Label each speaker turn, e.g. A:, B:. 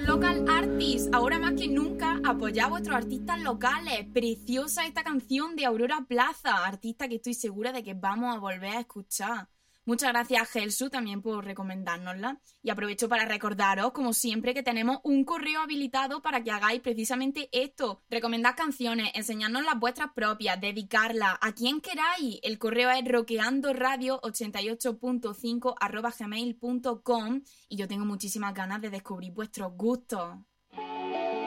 A: local artists. Ahora más que nunca, apoyad a vuestros artistas locales. Preciosa esta canción de Aurora Plaza, artista que estoy segura de que vamos a volver a escuchar. Muchas gracias a Gelsu también por recomendárnosla. Y aprovecho para recordaros, como siempre, que tenemos un correo habilitado para que hagáis precisamente esto. Recomendad canciones, enseñadnos las vuestras propias, dedicarlas a quien queráis. El correo es roqueandoradio88.5@gmail.com y yo tengo muchísimas ganas de descubrir vuestros gustos.